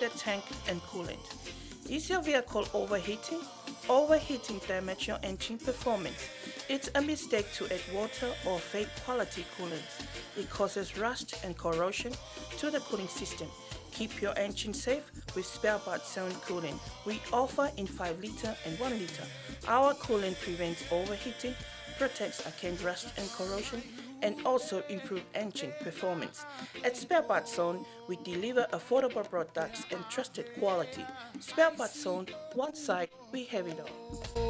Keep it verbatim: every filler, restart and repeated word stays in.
the tank and coolant. Is your vehicle overheating? Overheating damages your engine performance. It's a mistake to add water or fake quality coolant. It causes rust and corrosion to the cooling system. Keep your engine safe with Spare Parts Zone coolant. We offer in five liter and one liter. Our coolant prevents overheating, protects against rust and corrosion, and also improve engine performance. At Spare Parts Zone, we deliver affordable products and trusted quality. Spare Parts Zone, one side, we have it all.